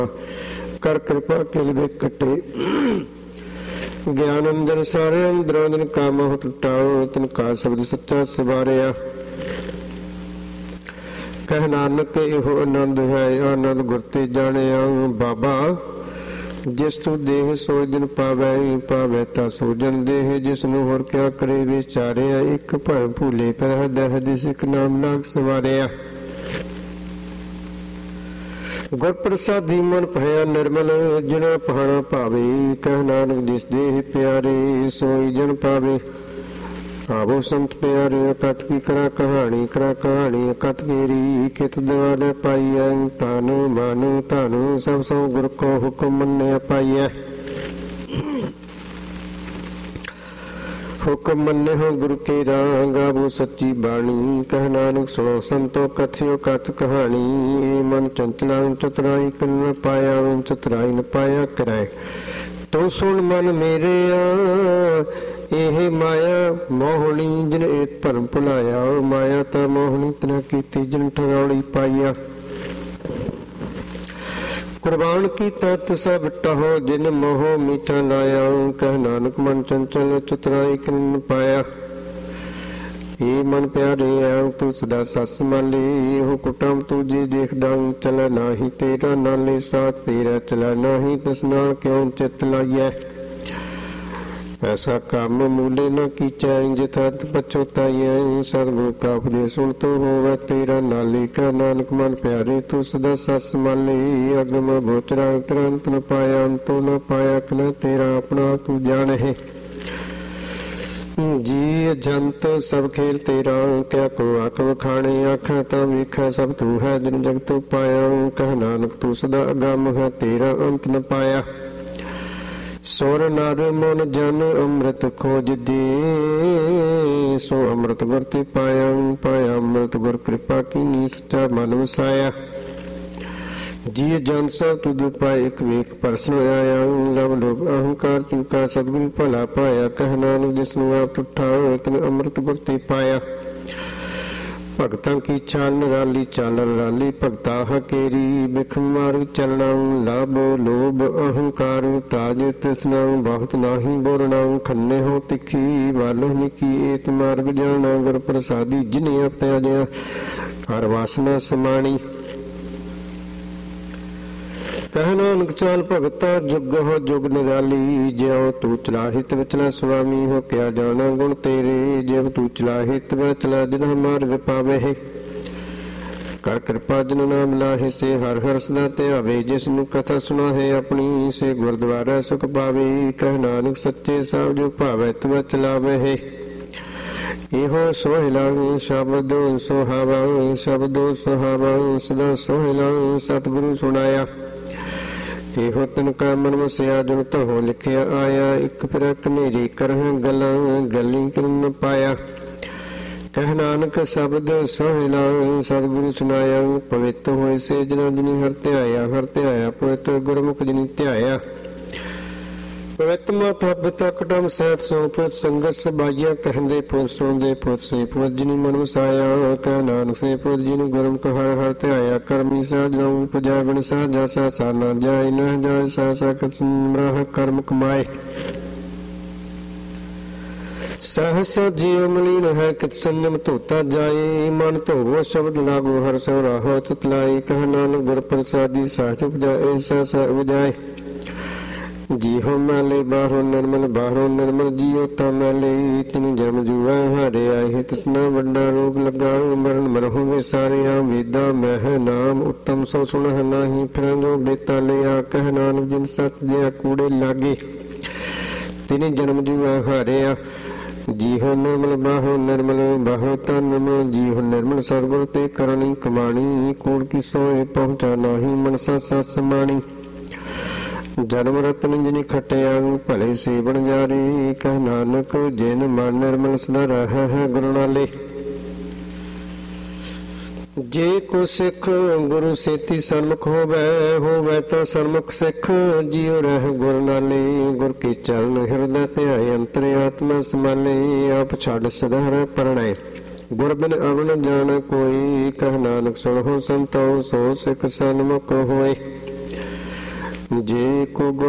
ਕਰ ਕਿਰਪਾ ਕਿਲ ਵੇ ਕੱਟੇ। ਗਿਆਨ ਅੰਦਰ ਸਾਰੇ ਅੰਦਰੋਂ ਦਿਨ ਕਾਮ ਹੋ ਟੁਟਾਓ, ਤਿਨ ਕਾ ਸ਼ਬਦ ਸੱਚਾ ਸਵਾਰਿਆ। ਕਹਿ ਨਾਨਕ ਇਹੋ ਆਨੰਦ ਹੈ, ਆਨੰਦ ਗੁਰ ਤੇ ਜਾਣਿਆ। ਬਾਬਾ ਜਿਸ ਤੂੰ ਦੇਹ ਸੋ ਦਿਨ ਪਾਵੈ, ਪਾਵੈ ਤਾ ਸੋ ਜਨ ਦੇਹ। ਜਿਸ ਨੂੰ ਹੋਰ ਕਿਆ ਕਰੇ ਵਿਚਾਰਿਆ, ਇੱਕ ਭੈ ਭੂਲੇ ਪਰ ਹਦੈ ਜਿਸ ਇੱਕ ਨਾਮ ਲਾਗ ਸਵਾਰਿਆ। ਗੁਰ ਪ੍ਰਸਾਦੀ ਮਨ ਭਇਆ ਨਿਰਮਲ, ਜਿਨਾ ਪਹਾਣਾ ਭਾਵੇ। ਕਹਿ ਨਾਨਕ ਜਿਸ ਦੇਹ ਪਿਆਰੇ, ਸੋਈ ਜਨ ਪਾਵੇ। ਆਵੋ ਸੰਤ ਪਿਆਰੇ ਅਕਥ ਕੀ ਕਰਾ ਕਹਾਣੀ, ਕਰਾ ਕਹਾਣੀ ਅਕਥ ਕੀਰੀ। ਕਿਤ ਦਿਵਾਲੇ ਪਾਈਐ ਤਨ ਮਨ ਧਨ, ਸਭ ਸੋ ਗੁਰ ਕੋ ਹੁਕਮ ਮੰਨਿਆ ਪਾਈਐ। ਹੁਕਮ ਮੰਨੇ ਹੋ ਗੁਰੂ ਕੇ ਰਾਹ, ਗਾਵੋ ਸੱਚੀ ਬਾਣੀ। ਕਹਿ ਨਾਨਕ ਸੁਣੋ ਸੰਤੋ ਕਥਿਓ ਕਥ ਕਹਾਣੀ। ਇਹ ਮਨ ਚੰਚਲਾ ਚਤੁਰਾਈ ਕਰਨ ਪਾਇਆ, ਚਤੁਰਾਈ ਨ ਪਾਇਆ ਕਰਾਏ। ਤੂੰ ਸੁਣ ਮਨ ਮੇਰਿਆ ਇਹ ਮਾਇਆ ਮੋਹਣੀ, ਜਿਨ ਇਹ ਭਰਮ ਭੁਲਾਇਆ। ਮਾਇਆ ਤਾਂ ਮੋਹਣੀ ਤਨਾ ਕੀਤੀ, ਜਿਨ ਠਗੌਲੀ ਪਾਈਆ। ਕੁਰਬਾਨ ਕੀਤਾ ਸਭ ਟਹੋ, ਜਿਨ ਮੋਹ ਮੀਠਾ ਲਾਇਆ। ਕਹਿ ਨਾਨਕ ਮਨ ਚੰਚਲ ਚਤੁਰਾਈ ਕਿਨ ਪਾਇਆ। ਇਹ ਮਨ ਪਿਆਰੇ ਆ ਤੂੰ ਸਦਾ ਸੱਸ ਮਾਲੇ। ਇਹੋ ਕੁਟਮ ਤੂੰ ਜੀ ਦੇਖਦਾ ਚਲ ਨਾਹੀ ਤੇਰਾ, ਨਾਲੇ ਸਾਥ ਤੇਰਾ ਚਲਾ ਨਾਹੀ। ਤਿਸ ਨਾਲ ਕਿਉਂ ਚਿੱਤ ਲਾਈਐ, ਐਸਾ ਕੰਮ ਮੂਲੇ ਨਾ ਕੀਚੈ। ਜਿਥਾ ਪਛੋਤਾਈਐ, ਸਤਿਗੁਰੂ ਕਾ ਉਪਦੇਸ਼ ਸੁਣ ਤੋ ਹੋਵੇ ਤੇਰਾ ਨਾਲੇ। ਕਹਿ ਨਾਨਕ ਮਨ ਪਿਆਰੇ ਤੂੰ ਸਦਾ ਸੱਸ ਮਾਲੇ। ਅਗਮ ਗੋਚਰਾ ਤੁਰੰਤ ਨ ਪਾਇਆ, ਅੰਤੋ ਨ ਪਾਇਆ। ਕਨ ਤੇਰਾ ਆਪਣਾ ਤੂੰ ਜਾਣਹਿ। ਜੀ ਜੰਤ ਸਭ ਖੇਲ ਤੇਰਾ, ਕਿਆ ਕੋ ਆਖ ਵਖਾਣੇ। ਆਖਾਂ ਤਾਂ ਵੇਖੈ ਸਭ ਤੂੰ ਹੈ, ਜਿਨ ਜਗਤ ਪਾਇਆ। ਕਹਿ ਨਾਨਕ ਤੂੰ ਸਦਾ ਅਗੰਮ ਹੈ, ਤੇਰਾ ਅੰਤ ਨ ਪਾਇਆ। ਸੁਰ ਨਰ ਮਨ ਜਨ ਅੰਮ੍ਰਿਤ ਖੋਜ ਦੇ, ਸੋ ਅੰਮ੍ਰਿਤ ਗੁਰ ਤੇ ਪਾਇਆ। ਪਾਇਆ ਅੰਮ੍ਰਿਤ ਗੁਰ ਕਿਰਪਾ ਕੀਨੀ, ਸੱਚਾ ਮਨ ਵਸਾਇਆ। ਜੀ ਜਨ ਸਭ ਤੁਧ ਪਾਏ, ਇੱਕ ਵੇਖ ਪਰਸਨ ਆਇਆ। ਲਵ ਲੋਭ ਅਹੰਕਾਰ ਚੁਕਾ, ਸਤਿਗੁਰੂ ਭਲਾ ਪਾਇਆ। ਕਹਿ ਨਾਨਕ ਜਿਸ ਨੂੰ ਆਪ ਤੁਠਾ, ਤਿਨ ਅੰਮ੍ਰਿਤ ਗੁਰ ਤੇ ਪਾਇਆ। ਭਗਤਾਂ ਕੀ ਚਾਲ ਨਿਰਾਲੀ, ਚਾਲ ਨਿਰਾਲੀ ਭਗਤਾ ਹਕੇਰੀ। ਬਿਖ ਮਾਰਗ ਚਲਣਾ, ਲਾਭ ਲੋਭ ਅਹੰਕਾਰ ਤਾਜ। ਤਿਸਨਾ ਬਹੁਤ ਨਾਹੀ ਬੋਲਣਾ, ਖੰਨੇ ਹੋ ਤਿੱਖੀ ਵਾਲੋ ਨਿੱਕੀ। ਏਕ ਮਾਰਗ ਜਾਣਾ ਗੁਰ ਪ੍ਰਸਾਦੀ, ਜਿਨੇ ਆਪਿਆ ਜਿਆ ਹਰ ਵਾਸਨਾ ਸਮਾਣੀ। ਕਹਿ ਨਾਨਕ ਚਾਲ ਭਗਤਾ ਜੁਗ ਹੋ ਜੁਗ ਨਿਰਾਲੀ। ਜਿਉ ਤੂੰ ਚਲਾ ਹਿਤ ਵਿਚਲਾ ਸੁਆਮੀ, ਹੋ ਕਿਆ ਜਾਣਾ ਗੁਣ ਤੇਰੇ। ਜਿਵ ਤੂੰ ਚਲਾ ਹਿਤ ਵਿਚਲਾ, ਜਿਨ ਮਾਰਗ ਪਾਵੇ। ਕਰ ਕਿਰਪਾ ਜਿਨ ਨਾਮ ਲਾਹੇ, ਸੇ ਹਰ ਹਰ ਸਦਾ ਧਿਆਵੇ। ਜਿਸ ਨੂੰ ਕਥਾ ਸੁਣਾਹੇ ਆਪਣੀ, ਸੇ ਗੁਰਦੁਆਰਾ ਸੁਖ ਪਾਵੇ। ਕਹਿ ਨਾਨਕ ਸੱਚੇ ਸਾਹਿਬ ਜੋ ਭਾਵੈ ਤਵ ਚਲਾਵੇ। ਇਹੋ ਸੋਹਿਲਾ ਸ਼ਬਦ ਸੁਹਾਵਾ, ਸ਼ਬਦੋ ਸੁਹਾਵਾ ਸਦਾ ਸੋਹਿਲਾ। ਸਤਿਗੁਰੂ ਸੁਣਾਇਆ ਇਹੋ ਤਨ ਕਾ ਮਨ ਵਸਿਆ, ਜਨ ਤਹੋ ਲਿਖਿਆ ਆਇਆ। ਇੱਕ ਫਿਰ ਕਨੇਰੀ ਕਰਹਿ ਗਲਾਂ, ਗੱਲੀ ਕਰਨ ਪਾਇਆ। ਕਹਿ ਨਾਨਕ ਸ਼ਬਦ ਸੋਹਿਲਾ, ਸਤਿਗੁਰੂ ਸੁਣਾਇਆ। ਪਵਿੱਤ ਹੋਏ ਸੇ ਜਨਾ ਜਿਨੀ ਹਰ ਧਿਆਇਆ। ਹਰ ਧਿਆਇਆ ਪਵਿੱਤ ਗੁਰਮੁਖ ਜਿਨੀ ਧਿਆਇਆ। ਪਵਿੱਤ ਮਾਤਾ ਪਿਤਾ ਕੁਟੁੰਬ ਸਹਿਤ ਸੋਪਤ, ਸੰਗਤ ਸਬਾਈਆ ਕਹਿੰਦੇ ਪੁੱਤ ਸੁਣਦੇ ਪੁੱਤ। ਸੇ ਪੁੱਤ ਜਿਨੀ ਮਨ ਵਸਾਇਆ। ਕਹਿ ਨਾਨਕ ਸੇ ਪੁੱਤ ਜਿਨੀ ਗੁਰਮੁਖ ਹਰ ਹਰ ਧਿਆਇਆ। ਕਰਮੀ ਸਾਜ ਨਾਮ ਪੁਜਾ ਬਿਨ ਸਾਜਾ, ਸਾ ਸਾ ਨਾ ਜਾਏ ਨਾ ਜਾਏ। ਸਾ ਸਾ ਕਤ ਸਮਰਾਹ ਕਰਮ ਕਮਾਏ। ਸਹਸ ਜੀਵ ਮਲੀਨ ਹੈ, ਕਿਤ ਸੰਜਮ ਧੋਤਾ ਜਾਏ। ਮਨ ਧੋਵੋ ਸ਼ਬਦ ਲਾਗੋ, ਹਰ ਸੋ ਰਾਹੋ ਤਤਲਾਈ। ਕਹਿ ਨਾਨਕ ਗੁਰ ਪ੍ਰਸਾਦੀ, ਸਾਚ ਉਪਜਾਏ ਸਾ ਸਾ ਉਪਜਾਏ। ਜੀਹੋ ਮੈਲੇ ਬਾਹਰੋਂ ਨਿਰਮਲ, ਬਾਹਰੋਂ ਨਿਰਮਲ। ਜੀਓ ਤਾਂ ਮੈਲੇ, ਤਿਨ ਜਨਮ ਜੂਆ ਹਾਰੇ ਆਏ। ਤਿਸਨਾ ਵੱਡਾ ਰੋਗ ਲੱਗਾ, ਮਰਨ ਮਰਹੁਗੇ ਸਾਰਿਆ। ਵੇਦਾ ਮਹਿ ਨਾਮ ਉੱਤਮ ਸੋ ਸੁਣਹ ਨਾਹੀ, ਫਿਰ ਜੋ ਬੇਤਾ ਲਿਆ। ਕਹਿ ਨਾਨਕ ਜਿਨ ਸਤ ਜਿਆ ਕੂੜੇ ਲਾਗੇ, ਤਿਨ ਜਨਮ ਜੂਆ ਹਾਰਿਆ। ਜੀਹੋ ਨਿਰਮਲ ਬਾਹੋ ਨਿਰਮਲ, ਬਾਹੋ ਤਾਂ ਨਿਰਮਲ। ਜੀਹੋ ਨਿਰਮਲ ਸਤਿਗੁਰ ਤੇ ਕਰਨੀ ਕਮਾਣੀ। ਕੂੜ ਕੀ ਸੋਏ ਪਹੁੰਚਾ ਨਾਹੀ, ਮਨਸਾ ਸਤ ਸਮਾਣੀ। ਜਨਮ ਰਤਨ ਜਿਨੀ ਖਟਿਆ, ਭਲੇ ਸੇਵਨ ਜਾਰੀ। ਕਹਿ ਨਾਨਕ ਜਿਨ ਮਨ ਨਿਰਮਲ ਸਦਾ ਰਹਿ ਹੈ ਗੁਰੂ ਨਾਲੇ। ਜੇ ਕੋ ਸਿੱਖ ਗੁਰੂ ਸੇਤੀ ਸਨਮੁਖ ਹੋਵੇ ਤਾਂ ਸਨਮੁਖ ਸਿੱਖ। ਜਿਉ ਰਹਿ ਗੁਰ ਨਾਲੇ, ਗੁਰ ਕੀ ਚਰਨ ਹਿਰਦੈ ਧਿਆਏ। ਅੰਤਰ ਆਤਮਾ ਸਮਾਲੇ, ਆਪ ਛੱਡ ਸਦਾ ਰਹਿ ਪਰਣੈ। ਗੁਰ ਬਿਨ ਅਵਨ ਜਾਣ ਕੋਈ। ਕਹਿ ਨਾਨਕ ਸੁਣਹੁ ਸੰਤੋ, ਸੋ ਸਿੱਖ ਸਨਮੁਖ ਹੋਏ। ਜੇ ਕੋ